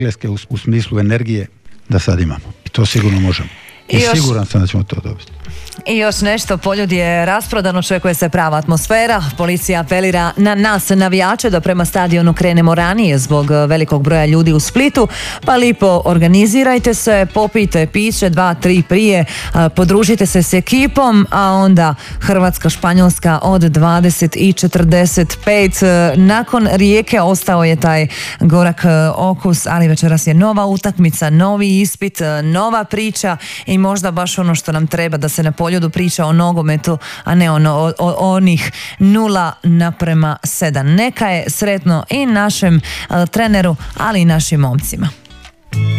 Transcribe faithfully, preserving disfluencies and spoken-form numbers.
Engleske u, u smislu energije da sad imamo. I to sigurno možemo. I, I još... siguran sam da ćemo to dobiti. I još nešto, Poljud je rasprodan, očekuje se prava atmosfera. Policija apelira na nas, navijače, da prema stadionu krenemo ranije zbog velikog broja ljudi u Splitu. Pa lipo organizirajte se, popijte piće dva, tri prije, podružite se s ekipom, a onda Hrvatska-Španjolska od dvadeset i četrdeset pet. Nakon Rijeke ostao je taj gorak okus, ali večeras je nova utakmica, novi ispit, nova priča i možda baš ono što nam treba, da se na Poljudu priča o nogometu, a ne ono, o, o, onih nula naprema sedam. Neka je sretno i našem uh, treneru, ali i našim momcima.